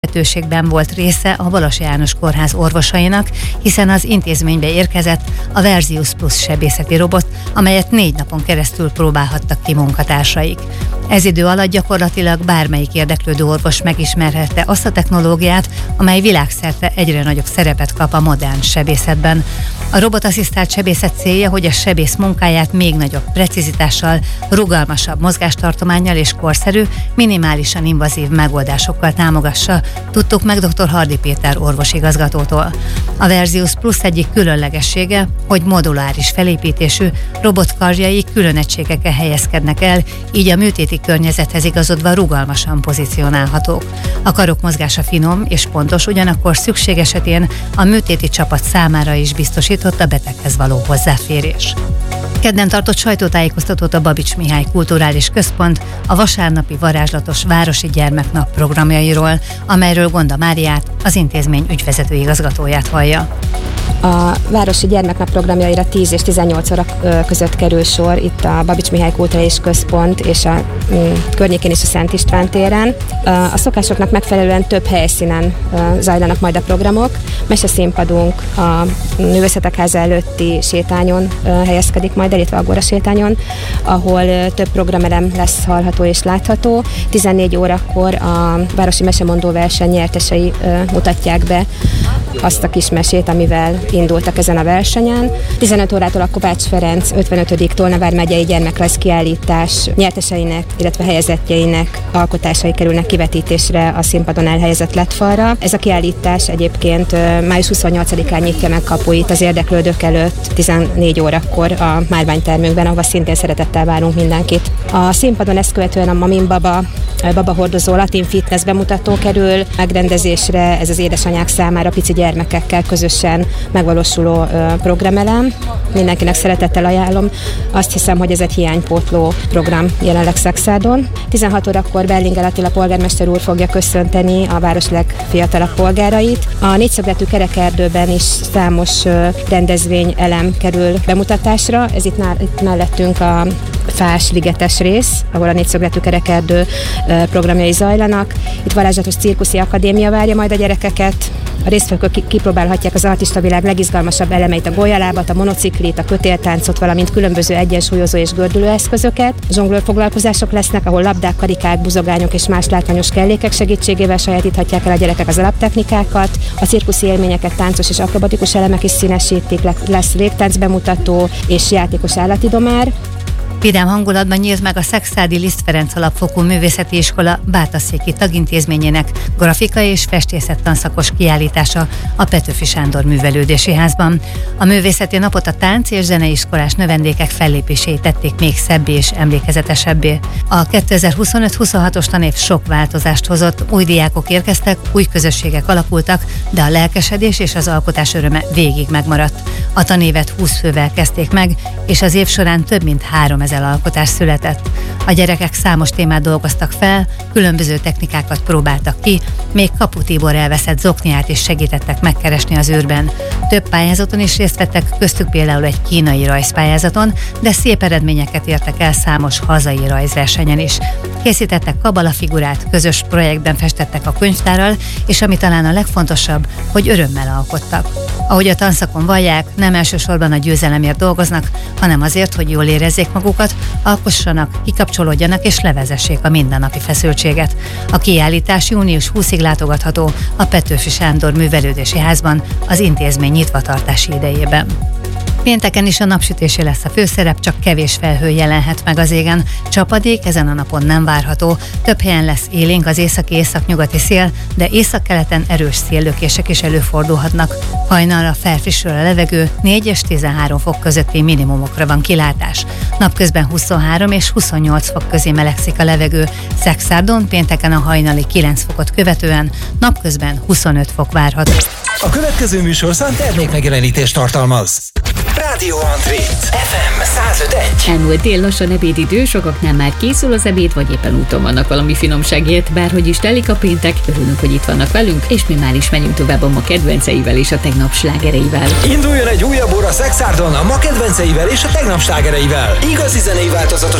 lehetőségben volt része a Balassi János Kórház orvosainak, hiszen az intézménybe érkezett a Versius Plus sebészeti robot, amelyet 4 napon keresztül próbálhattak ki munkatársaik. Ez idő alatt gyakorlatilag bármelyik érdeklődő orvos megismerhette azt a technológiát, amely világszerte egyre nagyobb szerepet kap a modern sebészetben. A robotasszisztált sebészet célja, hogy a sebész munkáját még nagyobb precizitással, rugalmasabb mozgástartománnyal és korszerű, minimálisan invazív megoldásokkal támogassa, tudtuk meg dr. Hardy Péter orvosigazgatótól. A Versius Plus egyik különlegessége, hogy moduláris felépítésű robotkarjai külön egységeken helyezkednek el, így a műtéti környezethez igazodva rugalmasan pozícionálhatók. A karok mozgása finom és pontos, ugyanakkor szükség esetén a műtéti csapat számára is biztosított a beteghez való hozzáférés. Kedden tartott sajtótájékoztatót a Babits Mihály Kulturális Központ a vasárnapi varázslatos Városi Gyermeknap programjairól, amelyről Gonda Máriát, az intézmény ügyvezető igazgatóját hallja. A Városi Gyermeknap programjaira 10 és 18 óra között kerül sor itt a Babits Mihály Kulturális Központ és a környékén is a Szent István téren. A szokásoknak megfelelően több helyszínen zajlanak majd a programok. Meseszínpadunk a Művészetek Háza előtti sétányon helyezkedik majd, illetve a Agora sétányon, ahol több programelem lesz hallható és látható. 14 órakor a Városi Mesemondó verseny nyertesei mutatják be azt a kis mesét, amivel indultak ezen a versenyen. 15 órától a Kovács Ferenc 55. Tolna vármegyei gyermekrajz kiállítás nyerteseinek, illetve helyezettjeinek alkotásai kerülnek kivetítésre a színpadon elhelyezett lettfalra. Ez a kiállítás egyébként május 28-án nyitja meg kapuit az érdeklődők előtt 14 órakor a márványtermünkben, ahova szintén szeretettel várunk mindenkit. A színpadon ezt követően a Mamin Baba hordozó latin fitness bemutató kerül megrendezésre, ez az édesanyák számára pici gyermekekkel közösen megvalósuló programelem. Mindenkinek szeretettel ajánlom. Azt hiszem, hogy ez egy hiánypótló program jelenleg Szexádon. 16 órakor Berlinger Attila polgármester úr fogja köszönteni a város legfiatalabb polgárait. A négyszögletű kerekerdőben is számos rendezvény elem kerül bemutatásra. Ez itt mellettünk a fás ligetes rész, ahol a négyszögletű kerekerdő programjai zajlanak. Itt varázslatos cirkuszi akadémia várja majd a gyerekeket. A résztvevők kipróbálhatják az artista világ legizgalmasabb elemeit, a golyalábat, a monociklit, a kötéltáncot, valamint különböző egyensúlyozó és gördülő eszközöket. Zsonglőr foglalkozások lesznek, ahol labdák, karikák, buzogányok és más látványos kellékek segítségével sajátíthatják el a gyerekek az alaptechnikákat. A cirkuszi élményeket táncos és akrobatikus elemek is színesítik, lesz légtánc bemutató és játékos állatidomár. Vidám hangulatban nyílt meg a Szexádi Liszt Ferenc Alapfokú Művészeti Iskola Bátaszéki tagintézményének grafikai és festészettanszakos kiállítása a Petőfi Sándor Művelődési Házban. A művészeti napot a tánc- és zeneiskolás növendékek fellépését tették még szebbé és emlékezetesebbé. A 2025-26-os tanév sok változást hozott, új diákok érkeztek, új közösségek alakultak, de a lelkesedés és az alkotás öröme végig megmaradt. A tanévet 20 fővel kezdték meg, és az év során több mint 3000 alkotás született. A gyerekek számos témát dolgoztak fel, különböző technikákat próbáltak ki, még Kapu Tibor elveszett zokniát is segítettek megkeresni az űrben. Több pályázaton is részt vettek, köztük például egy kínai rajzpályázaton, de szép eredményeket értek el számos hazai rajzversenyen is. Készítettek kabalafigurát, közös projektben festettek a könyvtárral, és ami talán a legfontosabb, hogy örömmel alkottak. Ahogy a tanszakon vallják, nem elsősorban a győzelemért dolgoznak, hanem azért, hogy jól érezzék magukat, alkossanak, kikapcsolódjanak és levezessék a mindennapi feszültséget. A kiállítás június 20-ig látogatható a Petőfi Sándor Művelődési Házban az intézmény nyitvatartási idejében. Pénteken is a napsütésé lesz a főszerep, csak kevés felhő jelenhet meg az égen. Csapadék ezen a napon nem várható. Több helyen lesz élénk az északi-északnyugati szél, de északkeleten erős széllökések is előfordulhatnak. Hajnalra felfrissül a levegő, 4 és 13 fok közötti minimumokra van kilátás. Napközben 23 és 28 fok közé melegszik a levegő. Szexárdon pénteken a hajnali 9 fokot követően, napközben 25 fok várható. A következő műsorszám termékmegjelenítést tartalmaz. Rádió Antré, FM 105.1. Elmúlt tél lassan ebédidő, sokaknál már készül az ebéd, vagy éppen úton vannak valami finomságért, bárhogy is telik a péntek, örülünk, hogy itt vannak velünk, és mi már is menjünk tovább a ma kedvenceivel és a tegnap slágereivel. Induljon egy újabb óra Szexárdon a ma kedvenceivel és a tegnap slágereivel. Igazi zenei változatos